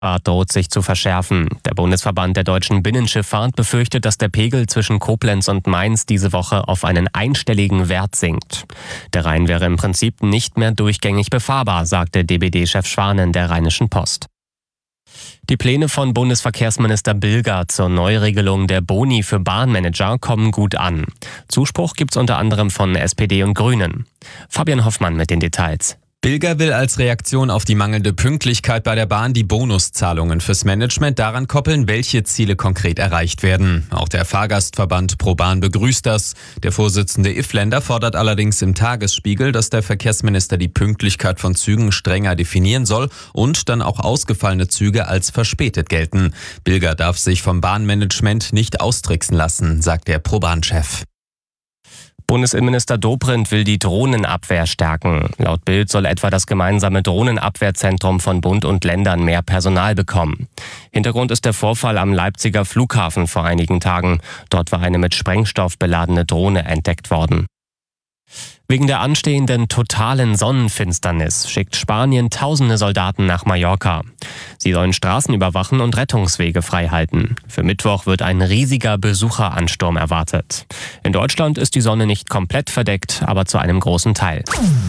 droht sich zu verschärfen. Der Bundesverband der deutschen Binnenschifffahrt befürchtet, dass der Pegel zwischen Koblenz und Mainz diese Woche auf einen einstelligen Wert sinkt. Der Rhein wäre im Prinzip nicht mehr durchgängig befahrbar, sagte DBD-Chef Schwanen der Rheinischen Post. Die Pläne von Bundesverkehrsminister Bilger zur Neuregelung der Boni für Bahnmanager kommen gut an. Zuspruch gibt's unter anderem von SPD und Grünen. Fabian Hoffmann mit den Details. Bilger will als Reaktion auf die mangelnde Pünktlichkeit bei der Bahn die Bonuszahlungen fürs Management daran koppeln, welche Ziele konkret erreicht werden. Auch der Fahrgastverband ProBahn begrüßt das. Der Vorsitzende Ifländer fordert allerdings im Tagesspiegel, dass der Verkehrsminister die Pünktlichkeit von Zügen strenger definieren soll und dann auch ausgefallene Züge als verspätet gelten. Bilger darf sich vom Bahnmanagement nicht austricksen lassen, sagt der ProBahn-Chef. Bundesinnenminister Dobrindt will die Drohnenabwehr stärken. Laut Bild soll etwa das gemeinsame Drohnenabwehrzentrum von Bund und Ländern mehr Personal bekommen. Hintergrund ist der Vorfall am Leipziger Flughafen vor einigen Tagen. Dort war eine mit Sprengstoff beladene Drohne entdeckt worden. Wegen der anstehenden totalen Sonnenfinsternis schickt Spanien tausende Soldaten nach Mallorca. Sie sollen Straßen überwachen und Rettungswege freihalten. Für Mittwoch wird ein riesiger Besucheransturm erwartet. In Deutschland ist die Sonne nicht komplett verdeckt, aber zu einem großen Teil.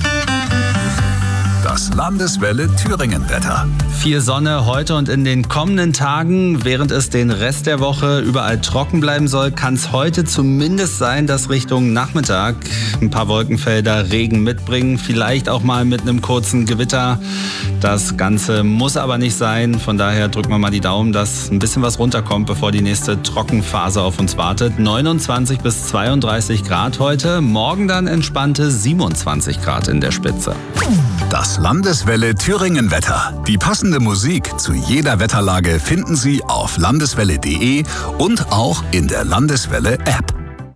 Das Landeswelle Thüringen-Wetter. Viel Sonne heute und in den kommenden Tagen. Während es den Rest der Woche überall trocken bleiben soll, kann es heute zumindest sein, dass Richtung Nachmittag ein paar Wolkenfelder Regen mitbringen. Vielleicht auch mal mit einem kurzen Gewitter. Das Ganze muss aber nicht sein. Von daher drücken wir mal die Daumen, dass ein bisschen was runterkommt, bevor die nächste Trockenphase auf uns wartet. 29 bis 32 Grad heute. Morgen dann entspannte 27 Grad in der Spitze. Das Landeswelle Thüringen-Wetter. Die passende Musik zu jeder Wetterlage finden Sie auf landeswelle.de und auch in der Landeswelle-App.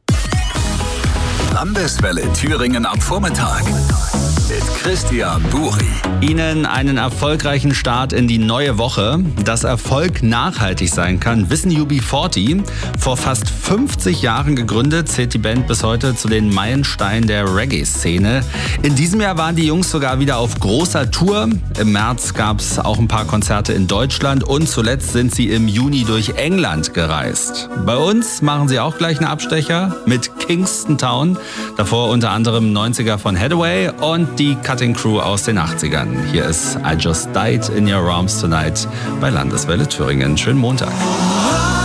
Landeswelle Thüringen am Vormittag mit Christian Buri. Ihnen einen erfolgreichen Start in die neue Woche. Dass Erfolg nachhaltig sein kann, wissen UB40. Vor fast 50 Jahren gegründet, zählt die Band bis heute zu den Meilensteinen der Reggae-Szene. In diesem Jahr waren die Jungs sogar wieder auf großer Tour. Im März gab es auch ein paar Konzerte in Deutschland und zuletzt sind sie im Juni durch England gereist. Bei uns machen sie auch gleich einen Abstecher mit Kingston Town. Davor unter anderem 90er von Hathaway und die Cutting Crew aus den 80ern. Hier ist I Just Died in Your Arms Tonight bei Landeswelle Thüringen. Schönen Montag.